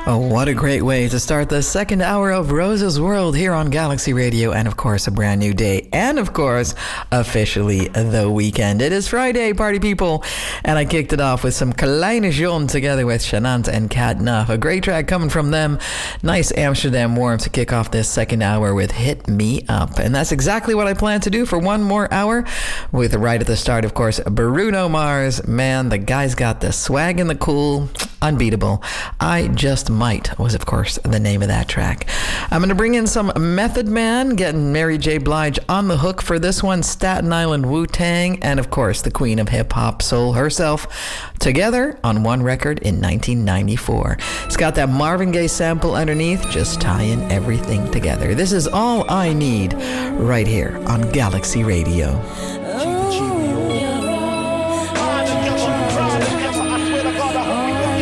Oh, what a great way to start the second hour of Rose's World here on Galaxy Radio, and of course a brand new day, and of course officially the weekend. It is Friday, party people, and I kicked it off with some Kleine John together with Shanant and Cat Nuff. A great track coming from them. Nice Amsterdam warmth to kick off this second hour with Hit Me Up, and that's exactly what I plan to do for one more hour, with right at the start, of course, Bruno Mars. Man, the guy's got the swag and the cool, unbeatable. I Just Might was, of course, the name of that track. I'm going to bring in some Method Man, getting Mary J. Blige on the hook for this one, Staten Island Wu-Tang, and, of course, the queen of hip-hop soul herself, together on one record in 1994. It's got that Marvin Gaye sample underneath, just tying everything together. This is All I Need right here on Galaxy Radio.